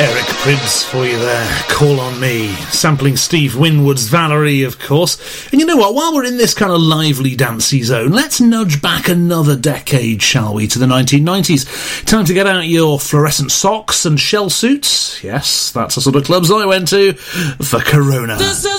Eric Prydz for you there. Call on Me. Sampling Steve Winwood's Valerie, of course. And you know what? While we're in this kind of lively, dancey zone, let's nudge back another decade, shall we, to the 1990s. Time to get out your fluorescent socks and shell suits. Yes, that's the sort of clubs I went to for Corona. This is